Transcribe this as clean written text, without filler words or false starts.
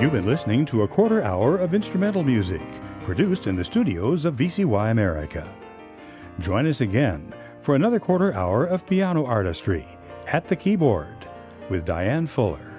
You've been listening to a quarter hour of instrumental music produced in the studios of VCY America. Join us again for another quarter hour of piano artistry at the keyboard with Diane Fuller.